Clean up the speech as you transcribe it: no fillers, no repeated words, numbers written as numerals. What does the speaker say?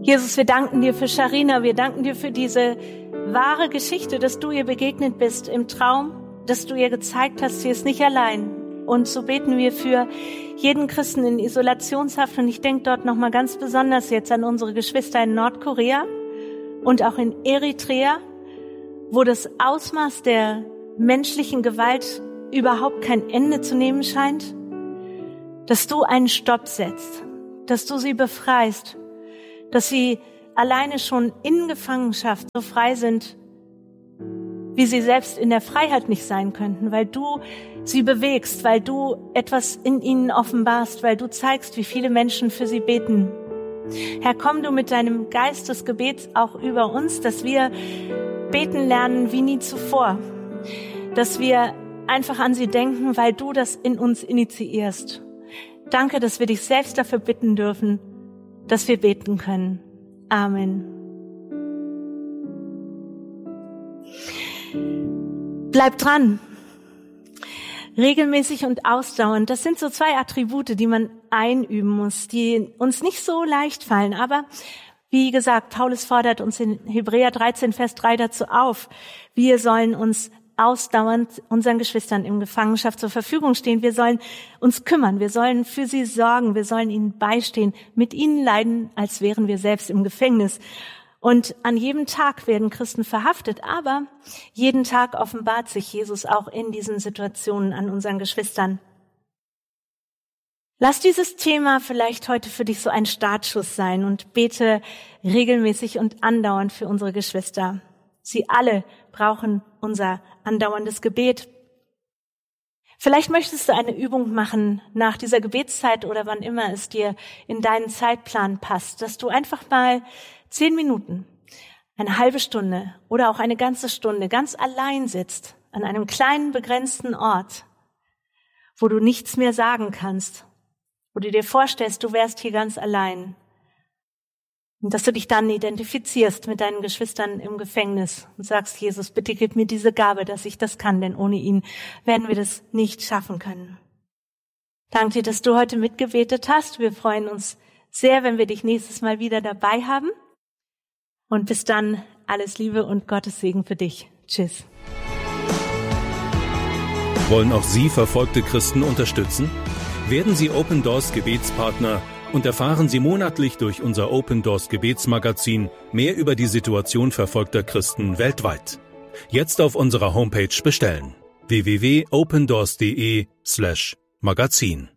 Jesus, wir danken dir für Sharina, wir danken dir für diese wahre Geschichte, dass du ihr begegnet bist im Traum, dass du ihr gezeigt hast, sie ist nicht allein. Und so beten wir für jeden Christen in Isolationshaft. Und ich denke dort nochmal ganz besonders jetzt an unsere Geschwister in Nordkorea und auch in Eritrea, wo das Ausmaß der menschlichen Gewalt überhaupt kein Ende zu nehmen scheint. Dass du einen Stopp setzt, dass du sie befreist, dass sie alleine schon in Gefangenschaft so frei sind, wie sie selbst in der Freiheit nicht sein könnten, weil du sie bewegst, weil du etwas in ihnen offenbarst, weil du zeigst, wie viele Menschen für sie beten. Herr, komm du mit deinem Geist des Gebets auch über uns, dass wir beten lernen wie nie zuvor, dass wir einfach an sie denken, weil du das in uns initiierst. Danke, dass wir dich selbst dafür bitten dürfen, dass wir beten können. Amen. Bleib dran. Regelmäßig und ausdauernd. Das sind so 2 Attribute, die man einüben muss, die uns nicht so leicht fallen. Aber wie gesagt, Paulus fordert uns in Hebräer 13, Vers 3 dazu auf. Wir sollen uns ausdauernd unseren Geschwistern in Gefangenschaft zur Verfügung stehen. Wir sollen uns kümmern, wir sollen für sie sorgen, wir sollen ihnen beistehen, mit ihnen leiden, als wären wir selbst im Gefängnis. Und an jedem Tag werden Christen verhaftet, aber jeden Tag offenbart sich Jesus auch in diesen Situationen an unseren Geschwistern. Lass dieses Thema vielleicht heute für dich so ein Startschuss sein und bete regelmäßig und andauernd für unsere Geschwister. Sie alle brauchen unser andauerndes Gebet. Vielleicht möchtest du eine Übung machen nach dieser Gebetszeit oder wann immer es dir in deinen Zeitplan passt, dass du einfach mal 10 Minuten, eine halbe Stunde oder auch eine ganze Stunde ganz allein sitzt an einem kleinen, begrenzten Ort, wo du nichts mehr sagen kannst, wo du dir vorstellst, du wärst hier ganz allein. Und dass du dich dann identifizierst mit deinen Geschwistern im Gefängnis und sagst, Jesus, bitte gib mir diese Gabe, dass ich das kann, denn ohne ihn werden wir das nicht schaffen können. Danke dir, dass du heute mitgebetet hast. Wir freuen uns sehr, wenn wir dich nächstes Mal wieder dabei haben. Und bis dann, alles Liebe und Gottes Segen für dich. Tschüss. Wollen auch Sie verfolgte Christen unterstützen? Werden Sie Open Doors Gebetspartner und erfahren Sie monatlich durch unser Open Doors Gebetsmagazin mehr über die Situation verfolgter Christen weltweit. Jetzt auf unserer Homepage bestellen: www.opendoors.de/magazin.